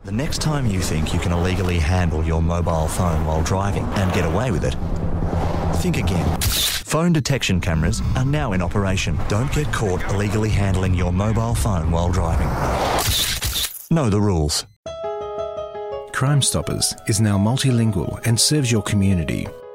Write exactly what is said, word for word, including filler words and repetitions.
The next time you think you can illegally handle your mobile phone while driving and get away with it, think again. Phone detection cameras are now in operation. Don't get caught illegally handling your mobile phone while driving. Know the rules. Crime Stoppers is now multilingual and serves your community.